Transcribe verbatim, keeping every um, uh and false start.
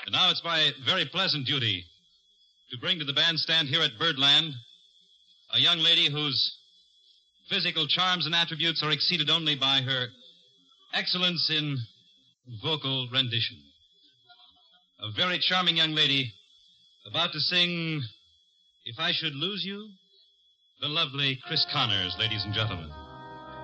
And now it's my very pleasant duty to bring to the bandstand here at Birdland a young lady whose physical charms and attributes are exceeded only by her excellence in vocal rendition. A very charming young lady about to sing If I Should Lose You, the lovely Chris Connors, ladies and gentlemen.